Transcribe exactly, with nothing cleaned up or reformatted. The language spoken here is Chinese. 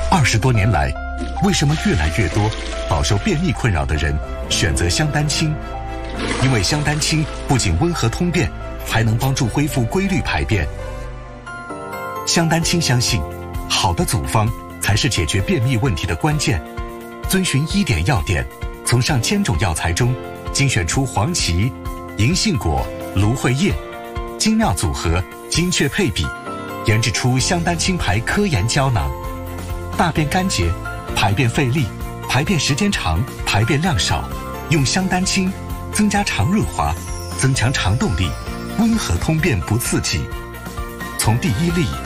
二十多年来，为什么越来越多饱受便秘困扰的人选择香丹清？因为香丹清不仅温和通便，还能帮助恢复规律排便。香丹清相信，好的组方才是解决便秘问题的关键。遵循医典要点，从上千种药材中精选出黄芪、银杏果、芦荟叶，精妙组合，精确配比，研制出香丹清牌科研胶囊。大便干结、排便费力、排便时间长、排便量少，用香丹清增加肠润滑，增强肠动力，温和通便不刺激。从第一粒